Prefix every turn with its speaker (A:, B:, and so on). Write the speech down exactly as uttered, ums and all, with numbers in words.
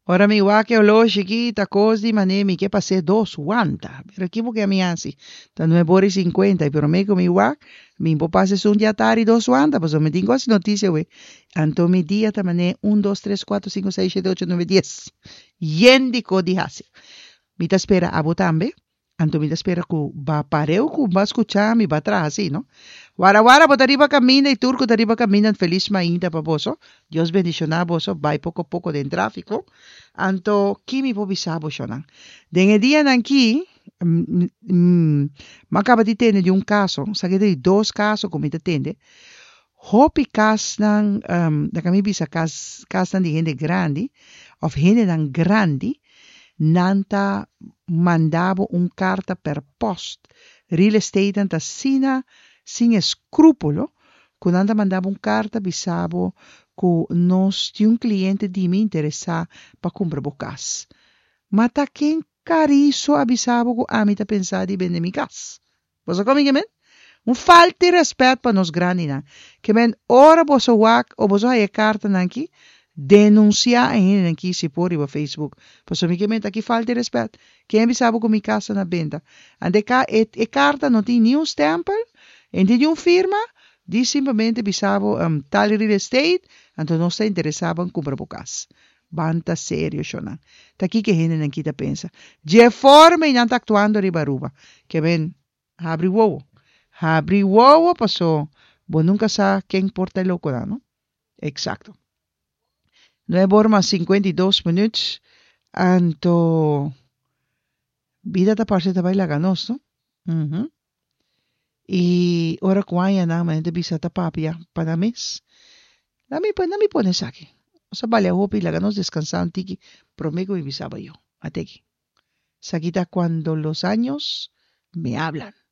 A: Ora mi wa que lo chiquita così ma ne mi che passe dos wanta. Pero equipo que mi ansi. Ta no bori cinquenta, pero me con mi wa mi po passe sun ya tari dos wanta, pues me tengo as noticia we. Anto mi dia ta mane un, dos, tres, cuatro, cinco, seis, siete, ocho, nueve, diez. Yendi ko di hasi. Mi ta spera abo tambe. Anto mi ta spera ku ba pareu ku ba escuchar mi ba trasi, no? Wara wara po tariba camina y turco tariba camina feliz mainda paboso. Dios bendiciona boso, vai poco a poco den tráfico. Anto kimi po bisabo siya nang. Denge dia nang ki, mm, mm, makabatitende de un caso, sa de dos casos como tende. Hopi kas nang, um, da kami bisa kas, kas nang di gente grande, of gente nang grande, nanta mandavo un carta per post. Real estate nanta sina, sin escrúpulo, quando anda mandava um carta, bisabo que nós tinha um cliente de me interessar para comprar bocas. Mas tá quem cariço avisava que a mim tá pensar de vender minha casa. Você comigo, men? Um falta de respeito para nós grandes, né? Que men, ora você wak, ou você aí carta aqui, denunciar ainda aqui se por o Facebook. Pois amigo, men, aqui falta de respeito. Quem avisava que minha casa na venda? Ande cá, e, e carta não tem nenhum stempel, não tem nenhuma firma, diz simplesmente avisava um, tal real estate, então não está interessado em comprar bocas. Banta sério, Shona. Tá aqui que a gente não quita pensa. De forma e não está actuando ribaruba. Que men, abre o Abre o ovo, passou. Bom, nunca sabe quem porta o louco, não? Exacto. nueve horas cincuenta y dos minutos. Anto, vida ta parte ta baila ganos, no? Uh-huh. Y ora kuaya na man de bisa ta papia para mes. Nami pa nami pones aquí. O sea, vale hopi la ganos descansar tiki. Promego y bisaba yo. Ateki. Sakita cuando los años me hablan.